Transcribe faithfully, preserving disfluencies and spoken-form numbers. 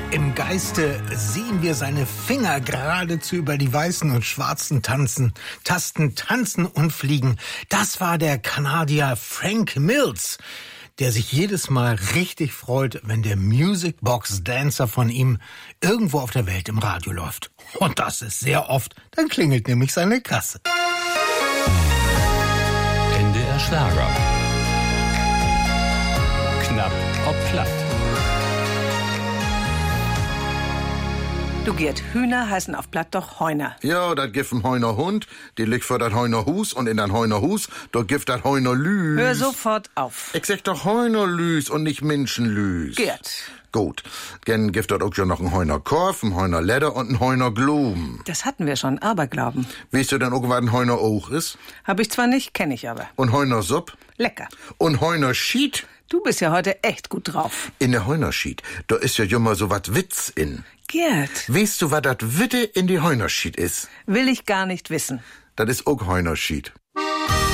Im Geiste sehen wir seine Finger geradezu über die weißen und schwarzen tanzen, Tasten tanzen und fliegen. Das war der Kanadier Frank Mills, der sich jedes Mal richtig freut, wenn der Music Box Dancer von ihm irgendwo auf der Welt im Radio läuft. Und das ist sehr oft, dann klingelt nämlich seine Kasse. N D R Schlager. Knapp ob platt. Du Gerd, Hühner heißen auf Platt doch Heuner. Ja, dat gibt ein Heuner Hund, die liegt für dat Heuner Hus und in dat Heuner Hus, dort gibt dat Heuner Lüs. Hör sofort auf. Ich sag doch Heuner Lüs und nicht Menschenlüs. Gerd. Gut, gen gibt dort auch schon noch ein Heuner Korf, ein Heuner Leder und ein Heuner Globen. Das hatten wir schon, Aberglauben. Weißt du denn auch, was ein Heuner auch ist? Hab ich zwar nicht, kenn ich aber. Und Heuner Supp? Lecker. Und Heuner Schied? Du bist ja heute echt gut drauf. In der Heuner Schied, da ist ja immer so wat Witz in. Gerd. Weißt du, was dat Witte in die Heuner Schied ist? Will ich gar nicht wissen. Das ist auch Heuner Schied.